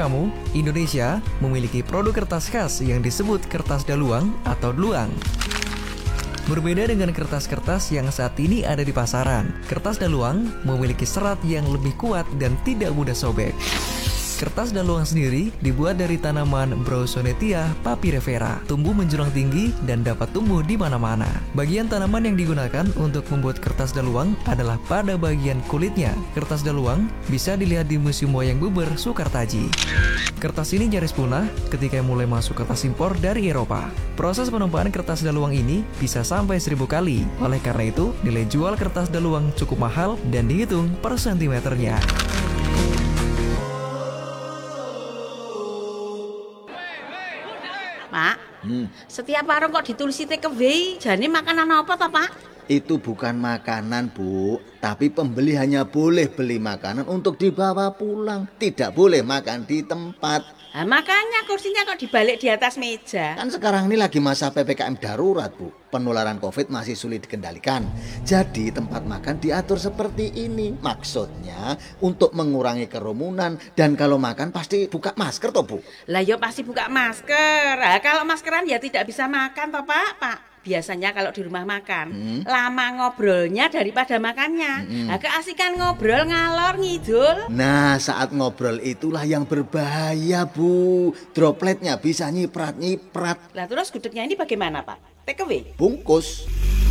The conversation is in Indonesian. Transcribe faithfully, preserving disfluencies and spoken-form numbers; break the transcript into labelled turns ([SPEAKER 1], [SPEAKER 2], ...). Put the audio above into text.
[SPEAKER 1] kamu, Indonesia memiliki produk kertas khas yang disebut kertas daluang atau dluang. Berbeda dengan kertas-kertas yang saat ini ada di pasaran, kertas daluang memiliki serat yang lebih kuat dan tidak mudah sobek. Kertas daluang sendiri dibuat dari tanaman Browsonetia papyrifera, tumbuh menjulang tinggi dan dapat tumbuh di mana-mana. Bagian tanaman yang digunakan untuk membuat kertas daluang adalah pada bagian kulitnya. Kertas daluang bisa dilihat di Museum Wayang Beber Sukartaji. Kertas ini nyaris punah ketika mulai masuk kertas impor dari Eropa. Proses penumpahan kertas daluang ini bisa sampai seribu kali. Oleh karena itu, nilai jual kertas daluang cukup mahal dan dihitung per sentimeternya.
[SPEAKER 2] Pak, hmm. setiap warung kok ditulis take away, jane makanan apa toh Pak?
[SPEAKER 3] Itu bukan makanan, Bu, tapi pembeli hanya boleh beli makanan untuk dibawa pulang. Tidak boleh makan di tempat.
[SPEAKER 2] Nah, makanya kursinya kok dibalik di atas meja.
[SPEAKER 3] Kan sekarang ini lagi masa P P K M darurat, Bu. Penularan COVID masih sulit dikendalikan. Jadi tempat makan diatur seperti ini. Maksudnya untuk mengurangi kerumunan. Dan kalau makan pasti buka masker toh, Bu.
[SPEAKER 2] Lah yo pasti buka masker. Nah, kalau maskeran ya tidak bisa makan toh Pak, Pak. Biasanya kalau di rumah makan, hmm? lama ngobrolnya daripada makannya. Hmm. Nah, keasikan ngobrol ngalor ngidul.
[SPEAKER 3] Nah, saat ngobrol itulah yang berbahaya, Bu. Dropletnya bisa nyiprat-nyiprat.
[SPEAKER 2] Lah terus gudegnya ini bagaimana, Pak? Take away?
[SPEAKER 3] Bungkus.